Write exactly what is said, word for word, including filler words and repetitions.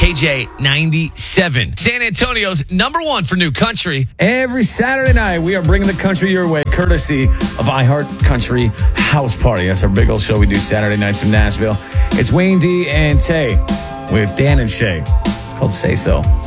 K J ninety-seven. San Antonio's number one for new country. Every Saturday night, we are bringing the country your way, courtesy of iHeart Country House Party. That's our big old show we do Saturday nights in Nashville. It's Wayne D and Tay with Dan and Shay. It's called Say So.